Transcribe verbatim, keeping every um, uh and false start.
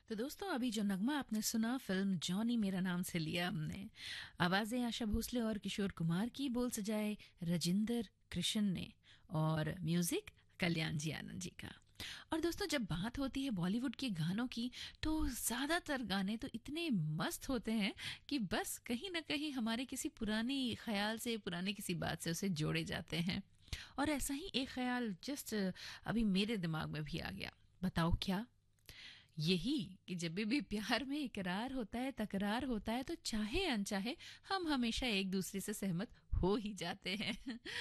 तो दोस्तों अभी जो नगमा आपने सुना फिल्म जॉनी मेरा नाम से लिया हमने। आवाजें आशा भोसले और किशोर कुमार की, बोल सजाए राजिंदर कृष्ण ने और म्यूजिक कल्याण जी आनंद जी का। और दोस्तों जब बात होती है बॉलीवुड के गानों की तो ज्यादातर गाने तो इतने मस्त होते हैं कि बस कहीं ना कहीं हमारे किसी पुरानी ख्याल से, पुराने किसी बात से उसे जोड़े जाते हैं। और ऐसा ही एक ख्याल जस्ट अभी मेरे दिमाग में भी आ गया। बताओ क्या? यही कि जब भी प्यार में इकरार होता है, तकरार होता है, तो चाहे अनचाहे हम हमेशा एक दूसरे से सहमत हो ही जाते हैं।